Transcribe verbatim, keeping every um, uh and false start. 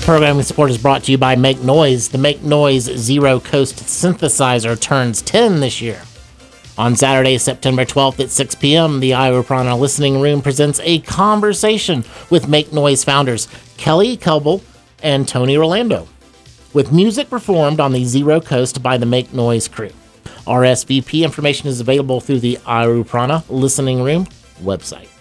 Programming support is brought to you by Make Noise. The Make Noise Zero Coast synthesizer turns ten this year. On Saturday, September twelfth at six p.m., the Ira Prana Listening Room presents a conversation with Make Noise founders Kelly Kelbel and Tony Rolando, with music performed on the Zero Coast by the Make Noise crew. R S V P information is available through the Ira Prana Listening Room website.